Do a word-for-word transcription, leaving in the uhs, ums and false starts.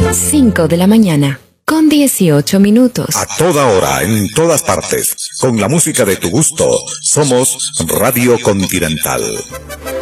cinco de la mañana, con dieciocho minutos. A toda hora, en todas partes, con la música de tu gusto, somos Radio Continental.